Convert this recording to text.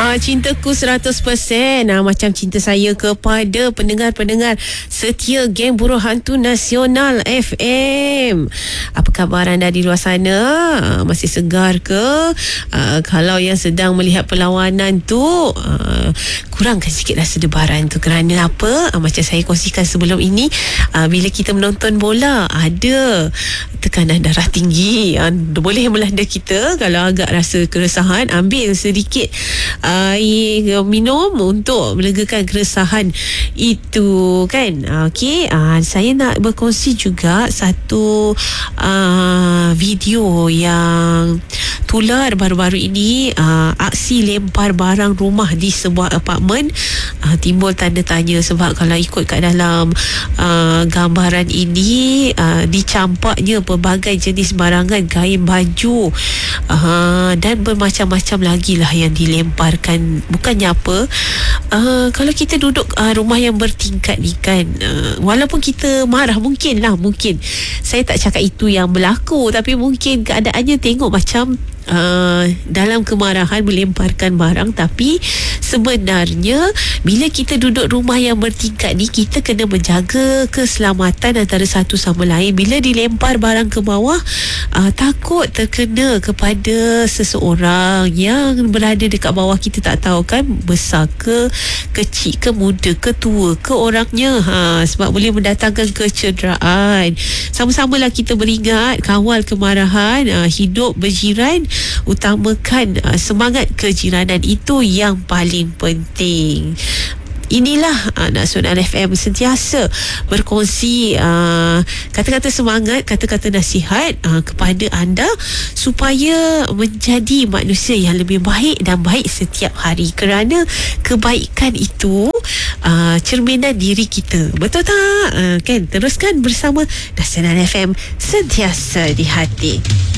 Cintaku 100%. Macam cinta saya kepada pendengar-pendengar setia geng Buruh Hantu Nasional FM. Apa khabar anda di luar sana? Masih segar ke? Kalau yang sedang melihat perlawanan tu, kurangkan sikit rasa debaran tu. Kerana apa? Macam saya kongsikan sebelum ini, bila kita menonton bola, ada tekanan darah tinggi, boleh melanda kita. Kalau agak rasa keresahan, ambil sedikit air minum untuk melegakan keresahan itu, kan? Okey, saya nak berkongsi juga satu video yang tular baru-baru ini. Aksi lempar barang rumah di sebuah apartmen. Timbul tanda tanya sebab kalau ikut kat dalam gambaran ini, dicampaknya pelbagai jenis barangan, kain baju, dan bermacam-macam lagi lah yang dilemparkan. Bukannya apa, kalau kita duduk rumah yang bertingkat ni kan, walaupun kita marah, mungkin saya tak cakap itu yang berlaku, tapi mungkin keadaannya tengok macam dalam kemarahan melemparkan barang. Tapi sebenarnya bila kita duduk rumah yang bertingkat ni, kita kena menjaga keselamatan antara satu sama lain. Bila dilempar barang ke bawah, takut terkena kepada seseorang yang berada dekat bawah. Kita tak tahu kan, besar ke, kecil ke, muda ke, tua ke orangnya, sebab boleh mendatangkan kecederaan. Sama-samalah kita beringat, kawal kemarahan, hidup berjiran, utamakan semangat kejiranan, itu yang paling penting. Inilah Nasional FM sentiasa berkongsi kata-kata semangat, kata-kata nasihat kepada anda supaya menjadi manusia yang lebih baik dan baik setiap hari. Kerana kebaikan itu cerminan diri kita. Betul tak? Kan? Teruskan bersama Nasional FM, sentiasa di hati.